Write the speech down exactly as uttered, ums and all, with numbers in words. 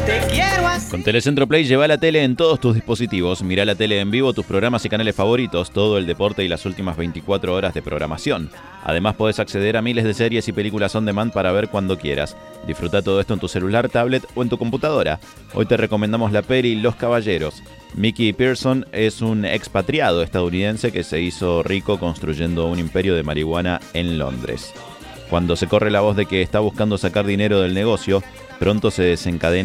Con Telecentro Play lleva la tele en todos tus dispositivos. Mirá la tele en vivo, tus programas y canales favoritos, todo el deporte y las últimas veinticuatro horas de programación. Además podés acceder a miles de series y películas on demand para ver cuando quieras. Disfruta todo esto en tu celular, tablet o en tu computadora. Hoy te recomendamos la peli Los Caballeros. Mickey Pearson es un expatriado estadounidense que se hizo rico construyendo un imperio de marihuana en Londres. Cuando se corre la voz de que está buscando sacar dinero del negocio, pronto se desencadena